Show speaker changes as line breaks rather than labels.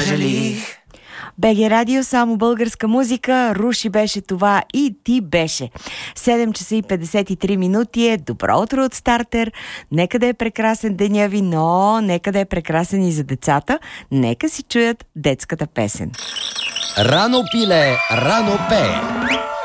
съжалих.
БГ Радио, само българска музика. Руши беше това и ти беше. 7 часа и 53 минути е. Добро утро от Стартер. Нека да е прекрасен деня ви, но нека да е прекрасен и за децата. Нека си чуят детската песен.
Рано пиле, рано пее.